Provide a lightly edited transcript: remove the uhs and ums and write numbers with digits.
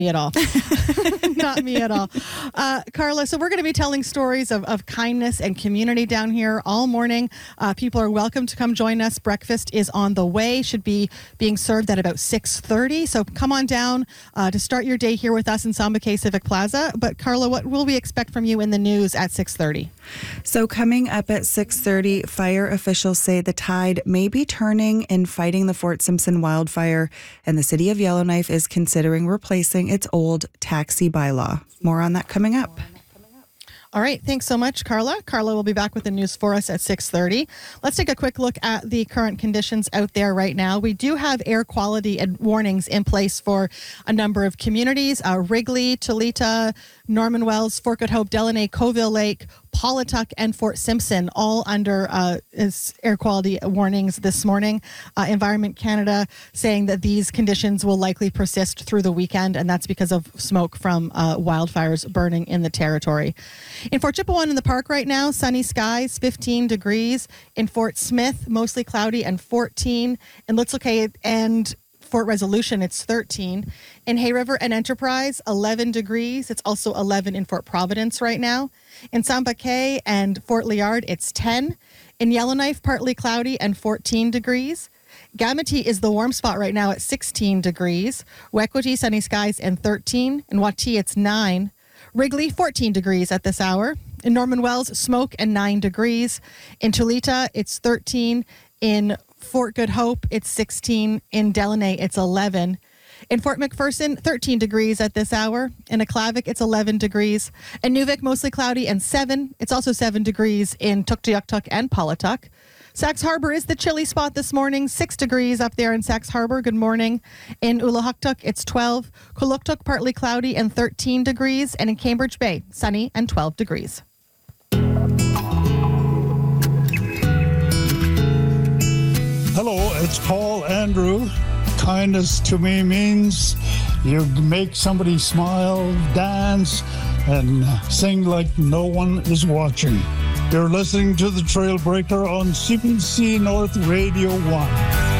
me at all. Not me at all. Carla, so we're going to be telling stories of kindness and community down here all morning. People are welcome to come join us. Breakfast is on the way, should be being served at about 6:30. So come on down to start your day here with us in Samba K Civic Plaza. But Carla, what will we expect from you in the news at 6:30? So coming up at 6:30, fire officials say the tide may be turning in fighting the Fort Simpson wildfire, and the city of Yellowknife is considering replacing its old taxi bylaw. More on that coming up. All right. Thanks so much, Carla. Carla will be back with the news for us at 6:30. Let's take a quick look at the current conditions out there right now. We do have air quality warnings in place for a number of communities. Wrigley, Tulita, Norman Wells, Fort Good Hope, Delaney, Coville Lake, Paulatuck, and Fort Simpson, all under air quality warnings this morning. Environment Canada saying that these conditions will likely persist through the weekend, and that's because of smoke from wildfires burning in the territory. In Fort Chipewyan in the park right now, sunny skies, 15 degrees. In Fort Smith, mostly cloudy and 14. In Little Cay and Fort Resolution, it's 13. In Hay River and Enterprise, 11 degrees. It's also 11 in Fort Providence right now. In Samba Cay and Fort Liard, it's 10. In Yellowknife, partly cloudy and 14 degrees. Gamete is the warm spot right now at 16 degrees. Wekwati, sunny skies and 13. In Wati, it's 9. Wrigley, 14 degrees at this hour. In Norman Wells, smoke and 9 degrees. In Tulita, it's 13. In Fort Good Hope, it's 16. In Delaney, it's 11. In Fort McPherson, 13 degrees at this hour. In Aklavik, it's 11 degrees. In Nuvik, mostly cloudy and 7. It's also 7 degrees in Tuktoyaktuk and Paulatuck. Sax Harbor is the chilly spot this morning, 6 degrees up there in Sax Harbor. Good morning. In Ulahuktuk, it's 12. Kuluktuk, partly cloudy and 13 degrees. And in Cambridge Bay, sunny and 12 degrees. Hello, it's Paul Andrew. Kindness to me means you make somebody smile, dance, and sing like no one is watching. You're listening to The Trailbreaker on CBC North Radio 1.